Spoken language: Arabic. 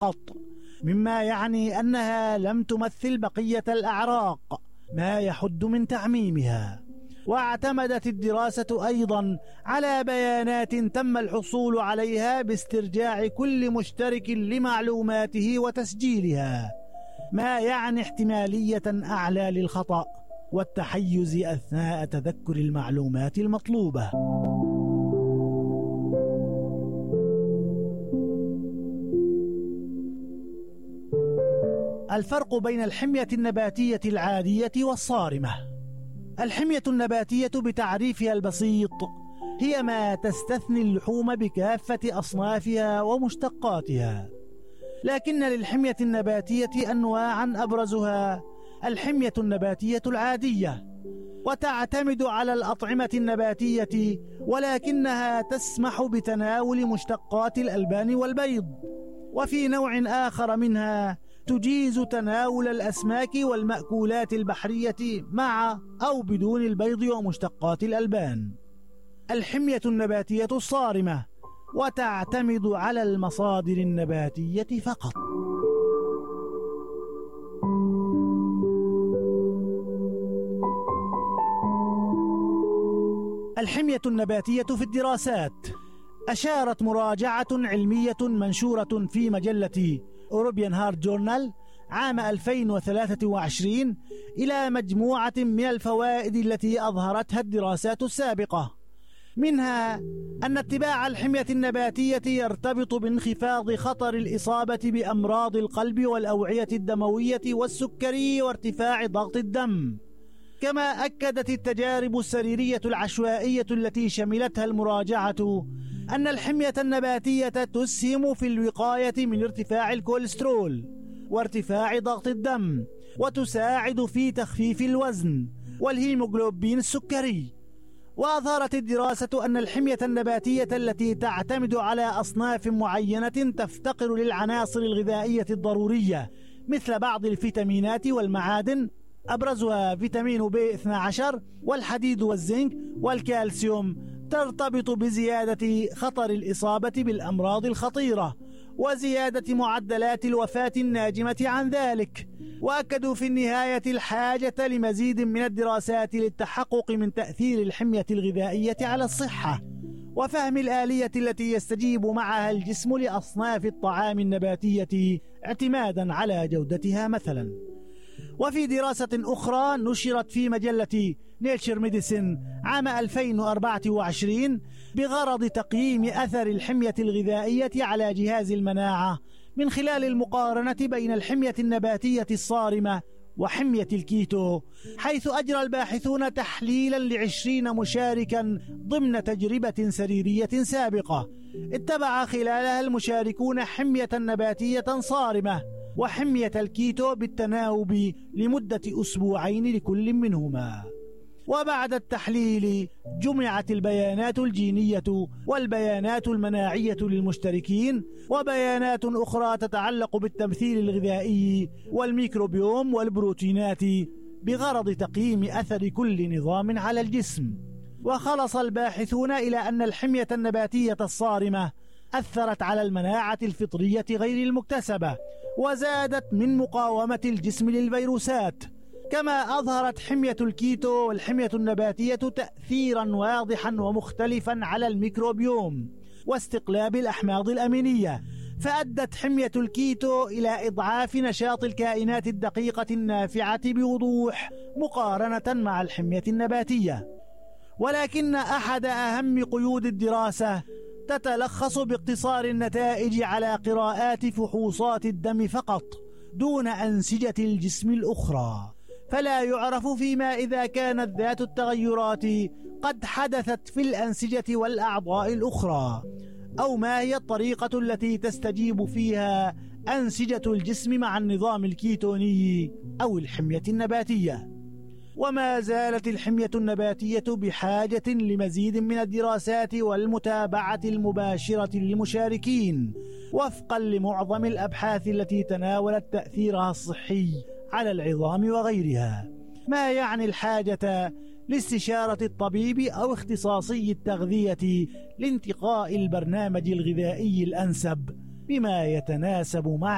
فقط، مما يعني أنها لم تمثل بقية الأعراق، ما يحد من تعميمها. واعتمدت الدراسة أيضا على بيانات تم الحصول عليها باسترجاع كل مشترك لمعلوماته وتسجيلها، ما يعني احتمالية أعلى للخطأ والتحيز أثناء تذكر المعلومات المطلوبة. الفرق بين الحمية النباتية العادية والصارمة. الحمية النباتية بتعريفها البسيط هي ما تستثني اللحوم بكافة أصنافها ومشتقاتها، لكن للحمية النباتية أنواعا أبرزها الحمية النباتية العادية، وتعتمد على الأطعمة النباتية ولكنها تسمح بتناول مشتقات الألبان والبيض. وفي نوع آخر منها تجيز تناول الأسماك والمأكولات البحرية مع أو بدون البيض ومشتقات الألبان. الحمية النباتية الصارمة وتعتمد على المصادر النباتية فقط. الحمية النباتية في الدراسات. أشارت مراجعة علمية منشورة في مجلة European Heart Journal عام 2023 إلى مجموعة من الفوائد التي أظهرتها الدراسات السابقة، منها أن اتباع الحمية النباتية يرتبط بانخفاض خطر الإصابة بأمراض القلب والأوعية الدموية والسكري وارتفاع ضغط الدم. كما أكدت التجارب السريرية العشوائية التي شملتها المراجعة أن الحمية النباتية تسهم في الوقاية من ارتفاع الكوليسترول وارتفاع ضغط الدم، وتساعد في تخفيف الوزن والهيموغلوبين السكري. وأظهرت الدراسة أن الحمية النباتية التي تعتمد على أصناف معينة تفتقر للعناصر الغذائية الضرورية مثل بعض الفيتامينات والمعادن، أبرزها فيتامين B12 والحديد والزنك والكالسيوم، ترتبط بزيادة خطر الإصابة بالأمراض الخطيرة وزيادة معدلات الوفاة الناجمة عن ذلك. وأكدوا في النهاية الحاجة لمزيد من الدراسات للتحقق من تأثير الحمية الغذائية على الصحة وفهم الآلية التي يستجيب معها الجسم لأصناف الطعام النباتية اعتمادا على جودتها مثلا. وفي دراسة أخرى نشرت في مجلة نيتشر ميديسين عام 2024 بغرض تقييم أثر الحمية الغذائية على جهاز المناعة من خلال المقارنة بين الحمية النباتية الصارمة وحمية الكيتو، حيث أجرى الباحثون تحليلا ل20 مشاركا ضمن تجربة سريرية سابقة اتبع خلالها المشاركون حمية نباتية صارمة وحمية الكيتو بالتناوب لمدة أسبوعين لكل منهما. وبعد التحليل جمعت البيانات الجينية والبيانات المناعية للمشتركين وبيانات أخرى تتعلق بالتمثيل الغذائي والميكروبيوم والبروتينات بغرض تقييم أثر كل نظام على الجسم. وخلص الباحثون إلى أن الحمية النباتية الصارمة أثرت على المناعة الفطرية غير المكتسبة وزادت من مقاومة الجسم للفيروسات. كما أظهرت حمية الكيتو والحمية النباتية تأثيرا واضحا ومختلفا على الميكروبيوم واستقلاب الأحماض الأمينية، فأدت حمية الكيتو إلى إضعاف نشاط الكائنات الدقيقة النافعة بوضوح مقارنة مع الحمية النباتية. ولكن أحد أهم قيود الدراسة تتلخص باقتصار النتائج على قراءات فحوصات الدم فقط دون أنسجة الجسم الأخرى، فلا يعرف فيما إذا كانت ذات التغيرات قد حدثت في الأنسجة والأعضاء الأخرى، أو ما هي الطريقة التي تستجيب فيها أنسجة الجسم مع النظام الكيتوني أو الحمية النباتية. وما زالت الحمية النباتية بحاجة لمزيد من الدراسات والمتابعة المباشرة للمشاركين وفقا لمعظم الأبحاث التي تناولت تأثيرها الصحي على العظام وغيرها، ما يعني الحاجة لاستشارة الطبيب أو اختصاصي التغذية لانتقاء البرنامج الغذائي الأنسب بما يتناسب مع